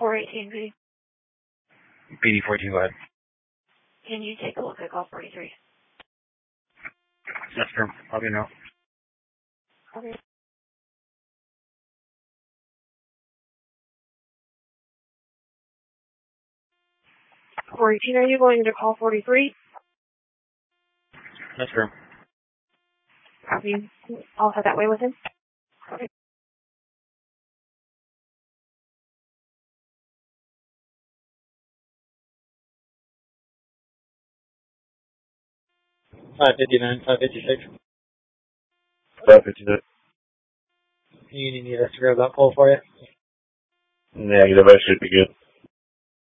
418B. BD42, go ahead. Can you take a look at call 43? Yes, sir. I'll be now. Okay. Or are you going to call 43? Yes, sir. Copy. I'll head that way with him. Okay. $559, $556. 556. You need us to grab that pole for you? Negative, I should be good.